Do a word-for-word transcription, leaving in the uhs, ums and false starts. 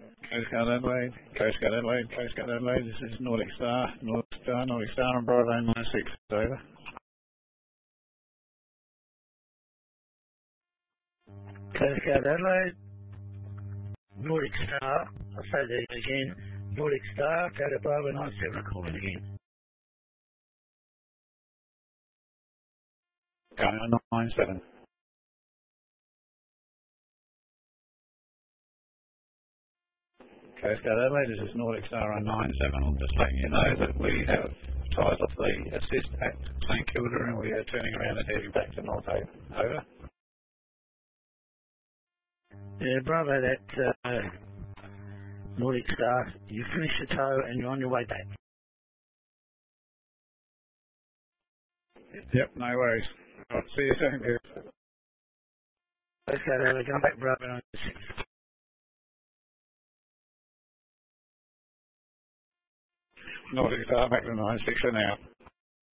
Coast Guard Adelaide, Coast Guard Adelaide, Coast Guard Adelaide, this is Nordic Star, Nordic Star, Nordic Star on Bravo nine six, over. Coast Guard Adelaide, Nordic Star, I'll say that again, Nordic Star, go to Bravo nine seven, calling again. Going on nine seven. Coast Guard Adelaide, this is Nordic Star on nine seven. I'm just letting you know that we have tied off the assist at St Kilda and we are turning around and heading back to North Haven. Over. Yeah, Bravo, that uh, Nordic Star, you finished the tow and you're on your way back. Yep, no worries. I'll see you soon, dude. Coast Guard Adelaide, come back Bravo nine six. Nordic Star back to nine six for now.